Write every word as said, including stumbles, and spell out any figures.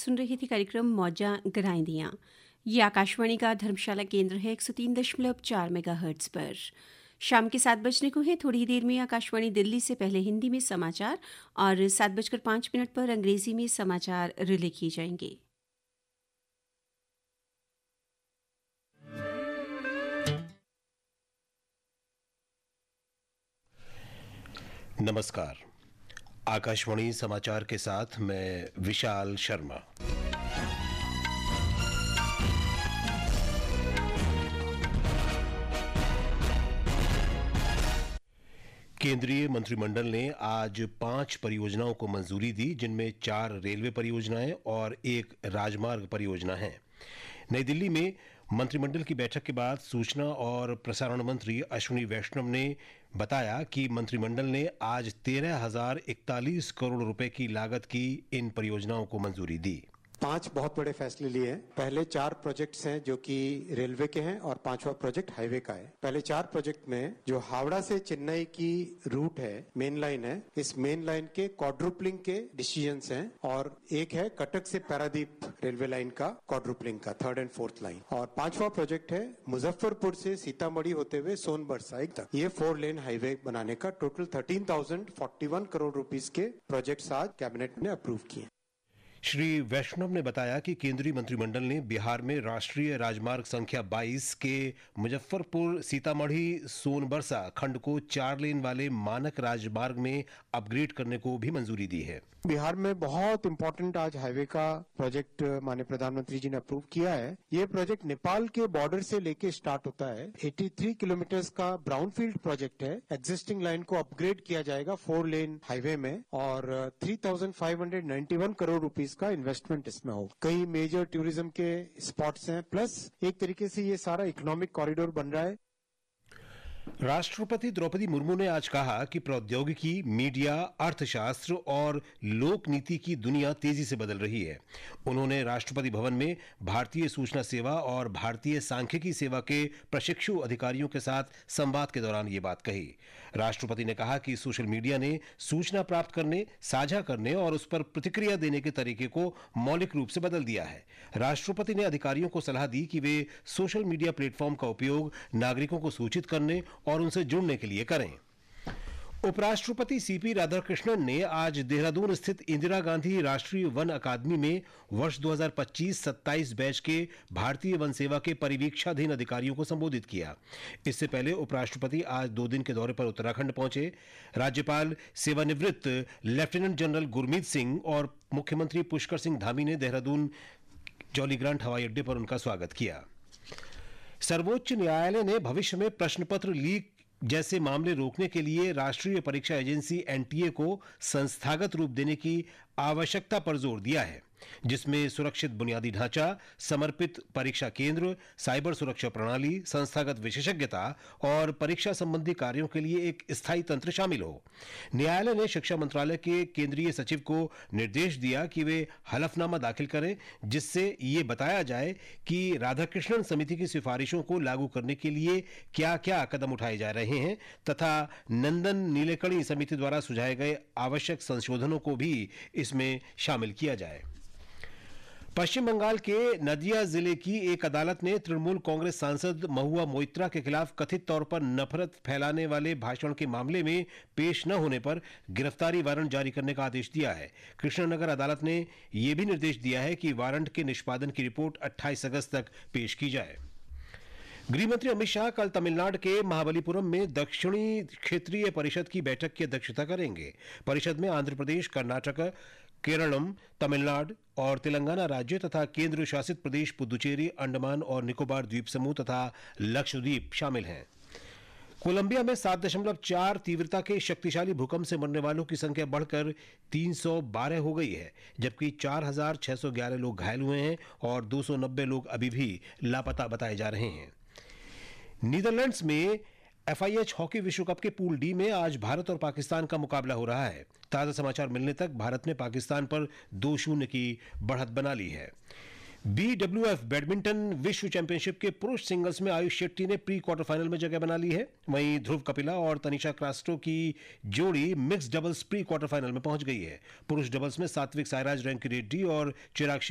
सुन रही थी कार्यक्रम मौजा गराइंदियाँ। ये आकाशवाणी का धर्मशाला केंद्र है एक सौ तीन दशमलव चार मेगा हर्ट्ज पर। शाम के सात बजने को है। थोड़ी ही देर में आकाशवाणी दिल्ली से पहले हिंदी में समाचार और सात बजकर पाँच मिनट पर अंग्रेजी में समाचार रिले किए जाएंगे। नमस्कार, आकाशवाणी समाचार के साथ मैं विशाल शर्मा। केंद्रीय मंत्रिमंडल ने आज पांच परियोजनाओं को मंजूरी दी, जिनमें चार रेलवे परियोजनाएं और एक राजमार्ग परियोजना है। नई दिल्ली में मंत्रिमंडल की बैठक के बाद सूचना और प्रसारण मंत्री अश्विनी वैष्णव ने बताया कि मंत्रिमंडल ने आज तेरह हजार इकतालीस करोड़ रुपए की लागत की इन परियोजनाओं को मंजूरी दी। पांच बहुत बड़े फैसले लिए हैं। पहले चार प्रोजेक्ट्स हैं जो कि रेलवे के हैं और पांचवा प्रोजेक्ट हाईवे का है। पहले चार प्रोजेक्ट में जो हावड़ा से चेन्नई की रूट है, मेन लाइन है, इस मेन लाइन के क्वाड्रुपलिंग के डिसीजंस हैं और एक है कटक से पारादीप रेलवे लाइन का क्वाड्रुपलिंग का थर्ड एंड फोर्थ लाइन। और पांचवा प्रोजेक्ट है मुजफ्फरपुर से सीतामढ़ी होते हुए सोनबरसाई तक ये फोर लेन हाईवे बनाने का। Total thirteen thousand forty one crore rupees के प्रोजेक्ट्स आज कैबिनेट ने अप्रूव किए। श्री वैष्णव ने बताया कि केंद्रीय मंत्रिमंडल ने बिहार में राष्ट्रीय राजमार्ग संख्या बाईस के मुजफ्फरपुर सीतामढ़ी सोनबरसा खंड को चार लेन वाले मानक राजमार्ग में अपग्रेड करने को भी मंजूरी दी है। बिहार में बहुत इंपॉर्टेंट आज हाईवे का प्रोजेक्ट माननीय प्रधानमंत्री जी ने अप्रूव किया है। ये प्रोजेक्ट नेपाल के बॉर्डर से लेके स्टार्ट होता है। तिरासी किलोमीटर का ब्राउनफील्ड प्रोजेक्ट है। एग्जिस्टिंग लाइन को अपग्रेड किया जाएगा फोर लेन हाईवे में और तीन हजार पाँच सौ इक्यानवे करोड़ रुपीस का इन्वेस्टमेंट इसमें होगा। कई मेजर टूरिज्म के स्पॉट्स हैं, प्लस एक तरीके से ये सारा इकोनॉमिक कॉरिडोर बन रहा है। राष्ट्रपति द्रौपदी मुर्मू ने आज कहा कि प्रौद्योगिकी, मीडिया, अर्थशास्त्र और लोक नीति की दुनिया तेजी से बदल रही है। उन्होंने राष्ट्रपति भवन में भारतीय सूचना सेवा और भारतीय सांख्यिकी सेवा के प्रशिक्षु अधिकारियों के साथ संवाद के दौरान ये बात कही। राष्ट्रपति ने कहा कि सोशल मीडिया ने सूचना प्राप्त करने, साझा करने और उस पर प्रतिक्रिया देने के तरीके को मौलिक रूप से बदल दिया है। राष्ट्रपति ने अधिकारियों को सलाह दी कि वे सोशल मीडिया प्लेटफॉर्म का उपयोग नागरिकों को सूचित करने और उनसे जुड़ने के लिए करें। उपराष्ट्रपति सीपी राधाकृष्णन ने आज देहरादून स्थित इंदिरा गांधी राष्ट्रीय वन अकादमी में वर्ष दो हज़ार पच्चीस सत्ताईस बैच के भारतीय वन सेवा के परिवीक्षाधीन अधिकारियों को संबोधित किया। इससे पहले उपराष्ट्रपति आज दो दिन के दौरे पर उत्तराखंड पहुंचे। राज्यपाल सेवानिवृत्त लेफ्टिनेंट जनरल गुरमीत सिंह और मुख्यमंत्री पुष्कर सिंह धामी ने देहरादून जॉलीग्रांट हवाई अड्डे पर उनका स्वागत किया। सर्वोच्च न्यायालय ने भविष्य में प्रश्न पत्र लीक जैसे मामले रोकने के लिए राष्ट्रीय परीक्षा एजेंसी एनटीए को संस्थागत रूप देने की आवश्यकता पर जोर दिया है, जिसमें सुरक्षित बुनियादी ढांचा, समर्पित परीक्षा केंद्र, साइबर सुरक्षा प्रणाली, संस्थागत विशेषज्ञता और परीक्षा संबंधी कार्यों के लिए एक स्थायी तंत्र शामिल हो। न्यायालय ने शिक्षा मंत्रालय के केंद्रीय सचिव को निर्देश दिया कि वे हलफनामा दाखिल करें, जिससे ये बताया जाए कि राधाकृष्णन समिति की सिफारिशों को लागू करने के लिए क्या क्या कदम उठाए जा रहे हैं तथा नंदन नीलेकणी समिति द्वारा सुझाए गए आवश्यक संशोधनों को भी इसमें शामिल किया जाए। पश्चिम बंगाल के नदिया जिले की एक अदालत ने तृणमूल कांग्रेस सांसद महुआ मोइत्रा के खिलाफ कथित तौर पर नफरत फैलाने वाले भाषण के मामले में पेश न होने पर गिरफ्तारी वारंट जारी करने का आदेश दिया है। कृष्णनगर अदालत ने यह भी निर्देश दिया है कि वारंट के निष्पादन की रिपोर्ट अट्ठाईस अगस्त तक पेश की जाए। गृहमंत्री अमित शाह कल तमिलनाडु के महाबलीपुरम में दक्षिणी क्षेत्रीय परिषद की बैठक की अध्यक्षता करेंगे। परिषद में आंध्र प्रदेश, कर्नाटक, केरलम, तमिलनाडु और तेलंगाना राज्य तथा केंद्र शासित प्रदेश पुदुचेरी, अंडमान और निकोबार द्वीप समूह तथा लक्षद्वीप शामिल हैं। कोलंबिया में सात दशमलव चार तीव्रता के शक्तिशाली भूकंप से मरने वालों की संख्या बढ़कर तीन सौ बारह हो गई है, जबकि चार हजार छह सौ ग्यारह लोग घायल हुए हैं और दो सौ नब्बे लोग अभी भी लापता बताए जा रहे हैं। नीदरलैंड्स में एफआईएच हॉकी विश्व कप के पूल डी में आज भारत और पाकिस्तान का मुकाबला हो रहा है। ताजा समाचार मिलने तक भारत ने पाकिस्तान पर दो शून्य की बढ़त बना ली है। बीडब्ल्यूएफ बैडमिंटन विश्व चैंपियनशिप के पुरुष सिंगल्स में आयुष शेट्टी ने प्री क्वार्टर फाइनल में जगह बना ली है। वहीं ध्रुव कपिला और तनिषा क्रास्टो की जोड़ी mix doubles pre quarter final में पहुंच गई है। पुरुष डबल्स में सात्विक साईराज, रैंकी रेड्डी और चिराग